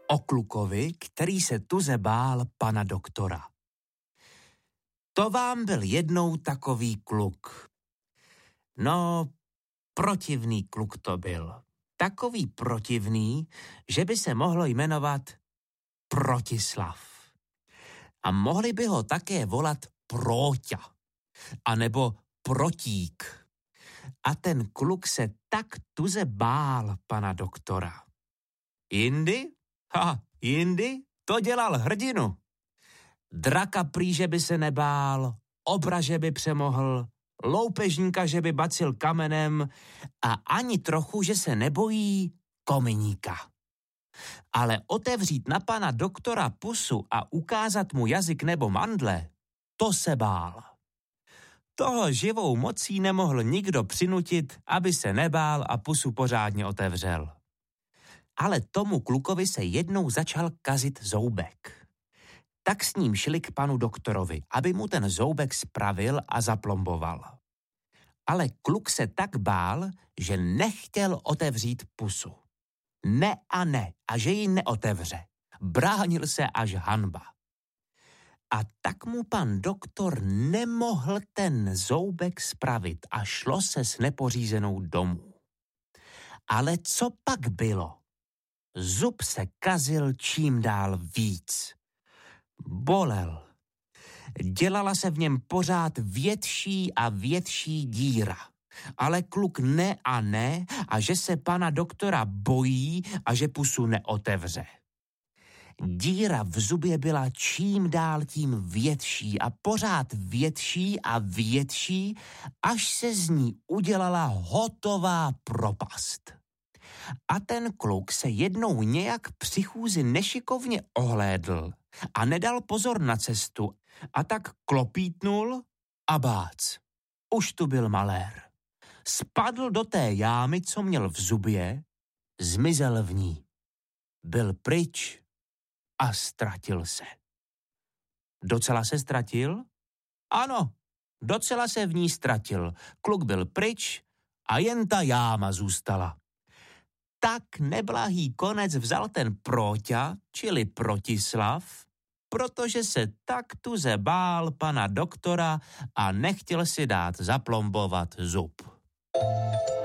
O klukovi, který se tuze bál pana doktora. To vám byl jednou takový kluk. No, protivný kluk to byl. Takový protivný, že by se mohlo jmenovat Protislav. A mohli by ho také volat Próťa, anebo Protík. A ten kluk se tak tuze bál pana doktora. Jindy to dělal hrdinu. Draka prý, že by se nebál, obra, že by přemohl, loupežníka, že by bacil kamenem a ani trochu, že se nebojí kominíka. Ale otevřít na pana doktora pusu a ukázat mu jazyk nebo mandle, to se bál. Toho živou mocí nemohl nikdo přinutit, aby se nebál a pusu pořádně otevřel. Ale tomu klukovi se jednou začal kazit zoubek. Tak s ním šli k panu doktorovi, aby mu ten zoubek spravil a zaplomboval. Ale kluk se tak bál, že nechtěl otevřít pusu. Ne a že ji neotevře. Bránil se až hanba. A tak mu pan doktor nemohl ten zoubek spravit a šlo se s nepořízenou domů. Ale co pak bylo? Zub se kazil čím dál víc. Bolel. Dělala se v něm pořád větší a větší díra. Ale kluk ne a že se pana doktora bojí a že pusu neotevře. Díra v zubě byla čím dál tím větší a pořád větší a větší, až se z ní udělala hotová propast. A ten kluk se jednou nějak při chůzi nešikovně ohlédl a nedal pozor na cestu a tak klopítnul a bác. Už tu byl malér. Spadl do té jámy, co měl v zubě, zmizel v ní. Byl pryč a ztratil se. Docela se ztratil? Ano, docela se v ní ztratil. Kluk byl pryč a jen ta jáma zůstala. Tak neblahý konec vzal ten Próťa, čili Protislav, protože se tak tuze bál pana doktora a nechtěl si dát zaplombovat zub.